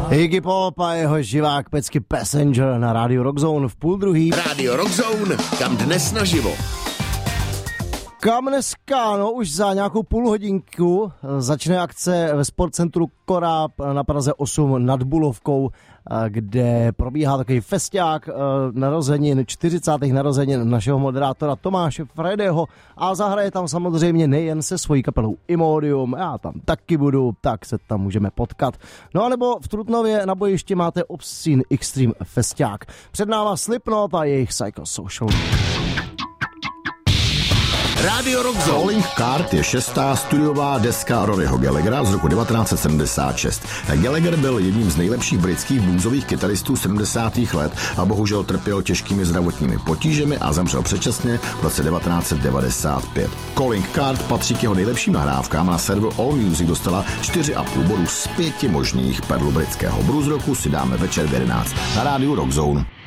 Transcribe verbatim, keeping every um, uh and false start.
Iggy Pop a jeho živák pecky Passenger na rádiu Rockzone v půl druhý. Rádio Rockzone, kam dnes naživo. Kam dneska, no už za nějakou půl hodinku začne akce ve sportcentru Koráb na Praze osm nad Bulovkou, kde probíhá takový festiák narozenin, čtyřicátých narozenin našeho moderátora Tomáše Fredeho a zahraje tam samozřejmě nejen se svojí kapelou Imodium, já tam taky budu, tak se tam můžeme potkat. No a nebo v Trutnově na bojišti máte Obscene Extreme festiák. Před náma Slipknot a jejich Psychosocial. Rádio Rockzone. Calling Card je šestá studiová deska Roryho Gallaghera z roku devatenáct set sedmdesát šest. Gallagher byl jedním z nejlepších britských bluesových kytaristů sedmdesátých let a bohužel trpěl těžkými zdravotními potížemi a zemřel předčasně v roce devatenáct set devadesát pět. Calling Card patří k jeho nejlepším nahrávkám. Na serveru AllMusic dostala čtyři a půl bodu z pěti možných. Perlu britského blues roku si dáme večer v jedenáct na rádiu Rockzone.